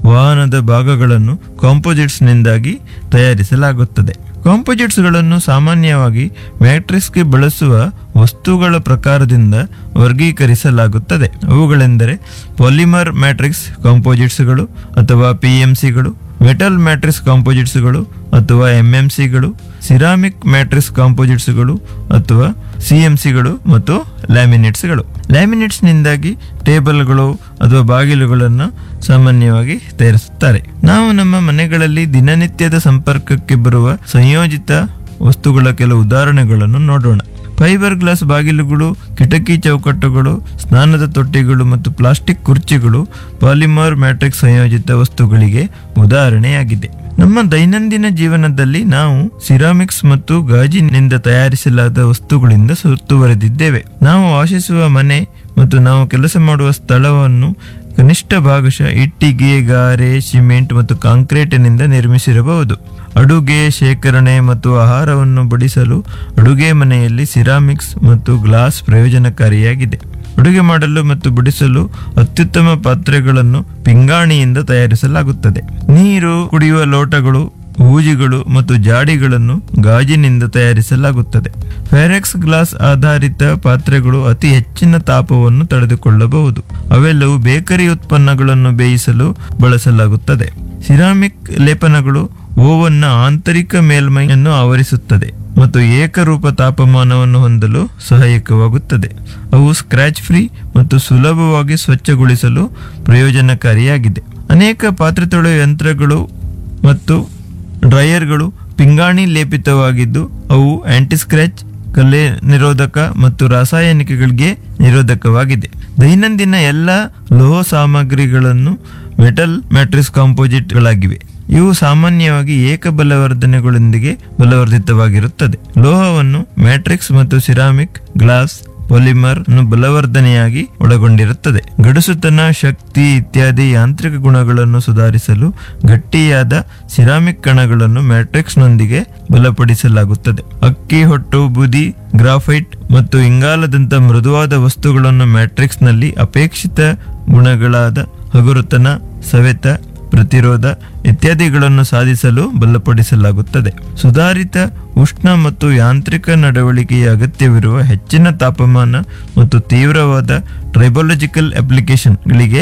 ವಾಹನದ ಭಾಗಗಳನ್ನು ಕಾಂಪೋಸಿಟ್ಸ್ನಿಂದಾಗಿ ತಯಾರಿಸಲಾಗುತ್ತದೆ. ಕಾಂಪೋಸಿಟ್ಸ್ಗಳನ್ನು ಸಾಮಾನ್ಯವಾಗಿ ಮ್ಯಾಟ್ರಿಕ್ಸ್ಗೆ ಬಳಸುವ ವಸ್ತುಗಳ ಪ್ರಕಾರದಿಂದ ವರ್ಗೀಕರಿಸಲಾಗುತ್ತದೆ. ಅವುಗಳೆಂದರೆ ಪಾಲಿಮರ್ ಮ್ಯಾಟ್ರಿಕ್ಸ್ ಕಾಂಪೋಸಿಟ್ಸ್ಗಳು ಅಥವಾ PMCಗಳು, ಮೆಟಲ್ ಮ್ಯಾಟ್ರಿಕ್ಸ್ ಕಾಂಪೋಸಿಟ್ಸ್ಗಳು ಅಥವಾ MMCಗಳು, ಸಿರಾಮಿಕ್ ಮ್ಯಾಟ್ರಿಕ್ಸ್ ಕಾಂಪೋಸಿಟ್ಸ್ಗಳು ಅಥವಾ CMCಗಳು ಮತ್ತು ಲ್ಯಾಮಿನೇಟ್ಸ್ಗಳು. ಲ್ಯಾಮಿನೇಟ್ಸ್ನಿಂದಾಗಿ ಟೇಬಲ್ಗಳು ಅಥವಾ ಬಾಗಿಲುಗಳನ್ನು ಸಾಮಾನ್ಯವಾಗಿ ತಯಾರಿಸುತ್ತಾರೆ. ನಾವು ನಮ್ಮ ಮನೆಗಳಲ್ಲಿ ದಿನನಿತ್ಯದ ಸಂಪರ್ಕಕ್ಕೆ ಬರುವ ಸಂಯೋಜಿತ ವಸ್ತುಗಳ ಕೆಲವು ಉದಾಹರಣೆಗಳನ್ನು ನೋಡೋಣ. ಫೈಬರ್ ಗ್ಲಾಸ್ ಬಾಗಿಲುಗಳು, ಕಿಟಕಿ ಚೌಕಟ್ಟುಗಳು, ಸ್ನಾನದ ತೊಟ್ಟಿಗಳು ಮತ್ತು ಪ್ಲಾಸ್ಟಿಕ್ ಕುರ್ಚಿಗಳು ಪಾಲಿಮರ್ ಮ್ಯಾಟ್ರಿಕ್ಸ್ ಸಂಯೋಜಿತ ವಸ್ತುಗಳಿಗೆ ಉದಾಹರಣೆಯಾಗಿದೆ. ನಮ್ಮ ದೈನಂದಿನ ಜೀವನದಲ್ಲಿ ನಾವು ಸಿರಾಮಿಕ್ಸ್ ಮತ್ತು ಗಾಜಿನಿಂದ ತಯಾರಿಸಲಾದ ವಸ್ತುಗಳಿಂದ ಸುತ್ತುವರೆದಿದ್ದೇವೆ. ನಾವು ವಾಸಿಸುವ ಮನೆ ಮತ್ತು ನಾವು ಕೆಲಸ ಮಾಡುವ ಸ್ಥಳವನ್ನು ಕನಿಷ್ಠ ಭಾಗಶಃ ಇಟ್ಟಿಗೆ, ಗಾರೆ, ಸಿಮೆಂಟ್ ಮತ್ತು ಕಾಂಕ್ರೀಟಿನಿಂದ ನಿರ್ಮಿಸಿರಬಹುದು. ಅಡುಗೆ, ಶೇಖರಣೆ ಮತ್ತು ಆಹಾರವನ್ನು ಬಡಿಸಲು ಅಡುಗೆ ಮನೆಯಲ್ಲಿ ಸಿರಾಮಿಕ್ಸ್ ಮತ್ತು ಗ್ಲಾಸ್ ಪ್ರಯೋಜನಕಾರಿಯಾಗಿದೆ. ಅಡುಗೆ ಮಾಡಲು ಮತ್ತು ಬಡಿಸಲು ಅತ್ಯುತ್ತಮ ಪಾತ್ರೆಗಳನ್ನು ಪಿಂಗಾಣಿಯಿಂದ ತಯಾರಿಸಲಾಗುತ್ತದೆ. ನೀರು ಕುಡಿಯುವ ಲೋಟಗಳು, ಹೂಜಿಗಳು ಮತ್ತು ಜಾಡಿಗಳನ್ನು ಗಾಜಿನಿಂದ ತಯಾರಿಸಲಾಗುತ್ತದೆ. ಫೆರೆಕ್ಸ್ ಗ್ಲಾಸ್ ಆಧಾರಿತ ಪಾತ್ರೆಗಳು ಅತಿ ಹೆಚ್ಚಿನ ತಾಪವನ್ನು ತಡೆದುಕೊಳ್ಳಬಹುದು. ಅವೆಲ್ಲವೂ ಬೇಕರಿ ಉತ್ಪನ್ನಗಳನ್ನು ಬೇಯಿಸಲು ಬಳಸಲಾಗುತ್ತದೆ. ಸಿರಾಮಿಕ್ ಲೇಪನಗಳು ಓವನ್ನ ಆಂತರಿಕ ಮೇಲ್ಮೈಯನ್ನು ಆವರಿಸುತ್ತದೆ ಮತ್ತು ಏಕರೂಪ ತಾಪಮಾನವನ್ನು ಹೊಂದಲು ಸಹಾಯಕವಾಗುತ್ತದೆ. ಅವು ಸ್ಕ್ರಾಚ್ ಫ್ರೀ ಮತ್ತು ಸುಲಭವಾಗಿ ಸ್ವಚ್ಛಗೊಳಿಸಲು ಪ್ರಯೋಜನಕಾರಿಯಾಗಿದೆ. ಅನೇಕ ಪಾತ್ರೆ ತೊಳೆಯುವ ಯಂತ್ರಗಳು ಮತ್ತು ಡ್ರೈಯರ್ಗಳು ಪಿಂಗಾಣಿ ಲೇಪಿತವಾಗಿದ್ದು ಅವು ಆಂಟಿ ಸ್ಕ್ರಾಚ್, ಕಲೆ ನಿರೋಧಕ ಮತ್ತು ರಾಸಾಯನಿಕಗಳಿಗೆ ನಿರೋಧಕವಾಗಿದೆ. ದೈನಂದಿನ ಎಲ್ಲ ಲೋಹ ಸಾಮಗ್ರಿಗಳನ್ನು ಮೆಟಲ್ ಮ್ಯಾಟ್ರಿಕ್ಸ್ ಕಾಂಪೋಸಿಟ್ಗಳಾಗಿವೆ. ಇವು ಸಾಮಾನ್ಯವಾಗಿ ಏಕ ಬಲವರ್ಧನೆಗಳೊಂದಿಗೆ ಬಲವರ್ಧಿತವಾಗಿರುತ್ತದೆ. ಲೋಹವನ್ನು ಮ್ಯಾಟ್ರಿಕ್ಸ್ ಮತ್ತು ಸಿರಾಮಿಕ್, ಗ್ಲಾಸ್, ಪಾಲಿಮರ್ ಬಲವರ್ಧನೆಯಾಗಿ ಒಳಗೊಂಡಿರುತ್ತದೆ. ಗಡುಸುತನ, ಶಕ್ತಿ ಇತ್ಯಾದಿ ಯಾಂತ್ರಿಕ ಗುಣಗಳನ್ನು ಸುಧಾರಿಸಲು ಗಟ್ಟಿಯಾದ ಸಿರಾಮಿಕ್ ಕಣಗಳನ್ನು ಮ್ಯಾಟ್ರಿಕ್ಸ್ನೊಂದಿಗೆ ಬಲಪಡಿಸಲಾಗುತ್ತದೆ. ಅಕ್ಕಿ ಹೊಟ್ಟು, ಬೂದಿ, ಗ್ರಾಫೈಟ್ ಮತ್ತು ಇಂಗಾಲದಂಥ ಮೃದುವಾದ ವಸ್ತುಗಳನ್ನು ಮ್ಯಾಟ್ರಿಕ್ಸ್ನಲ್ಲಿ ಅಪೇಕ್ಷಿತ ಗುಣಗಳಾದ ಹಗುರತನ, ಸವೆತ, ಪ್ರತಿರೋಧ ಇತ್ಯಾದಿಗಳನ್ನು ಸಾಧಿಸಲು ಬಲಪಡಿಸಲಾಗುತ್ತದೆ. ಸುಧಾರಿತ ಉಷ್ಣ ಮತ್ತು ಯಾಂತ್ರಿಕ ನಡವಳಿಕೆಯ ಅಗತ್ಯವಿರುವ ಹೆಚ್ಚಿನ ತಾಪಮಾನ ಮತ್ತು ತೀವ್ರವಾದ ಟ್ರೈಬಾಲಜಿಕಲ್ ಅಪ್ಲಿಕೇಶನ್ಗಳಿಗೆ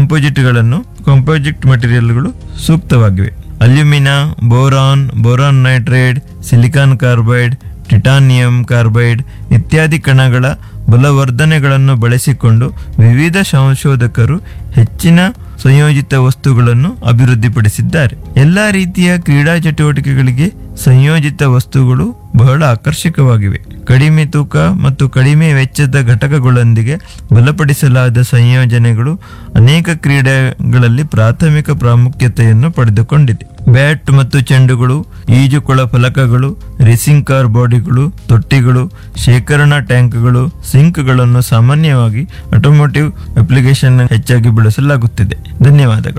ಕಾಂಪೋಸಿಟ್ ಮಟೀರಿಯಲ್ಗಳು ಸೂಕ್ತವಾಗಿವೆ. Alumina, boron nitride, silicon carbide, titanium carbide ಇತ್ಯಾದಿ ಕಣಗಳ ಬಲವರ್ಧನೆಗಳನ್ನು ಬಳಸಿಕೊಂಡು ವಿವಿಧ ಸಂಶೋಧಕರು ಹೆಚ್ಚಿನ ಸಂಯೋಜಿತ ವಸ್ತುಗಳನ್ನು ಅಭಿವೃದ್ಧಿಪಡಿಸಿದ್ದಾರೆ. ಎಲ್ಲಾ ರೀತಿಯ ಕ್ರೀಡಾ ಚಟುವಟಿಕೆಗಳಿಗೆ ಸಂಯೋಜಿತ ವಸ್ತುಗಳು ಬಹಳ ಆಕರ್ಷಕವಾಗಿವೆ. ಕಡಿಮೆ ತೂಕ ಮತ್ತು ಕಡಿಮೆ ವೆಚ್ಚದ ಘಟಕಗಳೊಂದಿಗೆ ಬಲಪಡಿಸಲಾದ ಸಂಯೋಜನೆಗಳು ಅನೇಕ ಕ್ರೀಡೆಗಳಲ್ಲಿ ಪ್ರಾಥಮಿಕ ಪ್ರಾಮುಖ್ಯತೆಯನ್ನು ಪಡೆದುಕೊಂಡಿದೆ. ಬ್ಯಾಟ್ ಮತ್ತು ಚೆಂಡುಗಳು, ಈಜುಕೊಳ ಫಲಕಗಳು, ರೇಸಿಂಗ್ ಕಾರ್ ಬಾಡಿಗಳು, ತೊಟ್ಟಿಗಳು, ಶೇಖರಣಾ ಟ್ಯಾಂಕ್ಗಳು, ಸಿಂಕ್ಗಳನ್ನು ಸಾಮಾನ್ಯವಾಗಿ ಆಟೋಮೋಟಿವ್ ಅಪ್ಲಿಕೇಶನ್ ಹೆಚ್ಚಾಗಿ ಬಳಸಲಾಗುತ್ತಿದೆ. ಧನ್ಯವಾದಗಳು.